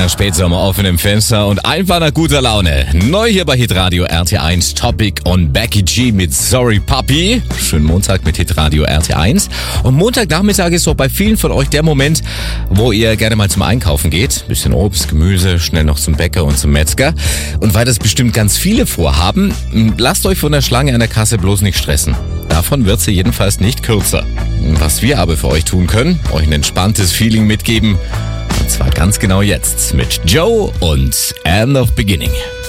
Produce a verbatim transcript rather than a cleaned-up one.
nach Spätsommer offenem Fenster und einfach nach guter Laune. Neu hier bei Hitradio R T eins, Topic und Becky G mit Sorry Puppy. Schönen Montag mit Hitradio R T eins. Und Montagnachmittag ist so bei vielen von euch der Moment, wo ihr gerne mal zum Einkaufen geht. Bisschen Obst, Gemüse, schnell noch zum Bäcker und zum Metzger. Und weil das bestimmt ganz viele vorhaben, lasst euch von der Schlange an der Kasse bloß nicht stressen. Davon wird sie jedenfalls nicht kürzer. Was wir aber für euch tun können, euch ein entspanntes Feeling mitgeben. Und zwar ganz genau jetzt mit Joe und End of Beginning.